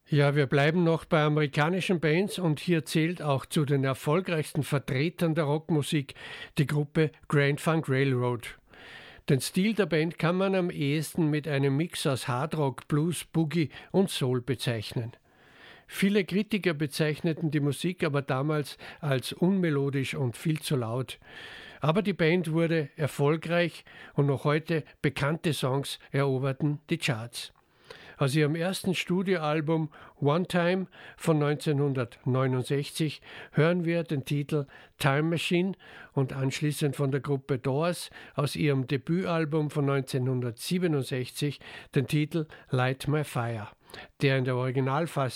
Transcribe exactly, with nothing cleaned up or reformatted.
Ja, wir bleiben noch bei amerikanischen Bands und hier zählt auch zu den erfolgreichsten Vertretern der Rockmusik die Gruppe Grand Funk Railroad. Den Stil der Band kann man am ehesten mit einem Mix aus Hardrock, Blues, Boogie und Soul bezeichnen. Viele Kritiker bezeichneten die Musik aber damals als unmelodisch und viel zu laut. Aber die Band wurde erfolgreich und noch heute bekannte Songs eroberten die Charts. Aus ihrem ersten Studioalbum One Time von neunzehnhundertneunundsechzig hören wir den Titel Time Machine und anschließend von der Gruppe Doors aus ihrem Debütalbum von neunzehnhundertsiebenundsechzig den Titel Light My Fire, der in der Originalfassung